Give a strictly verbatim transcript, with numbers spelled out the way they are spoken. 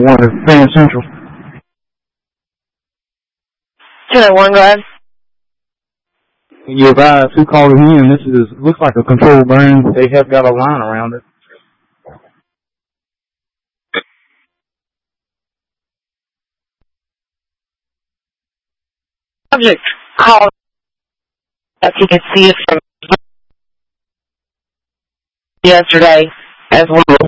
one is Fan Central. two oh one, go ahead. Yeah, guys, who calling in? This is looks like a control burn. They have got a line around it. Subject call, as you can see it from yesterday as well.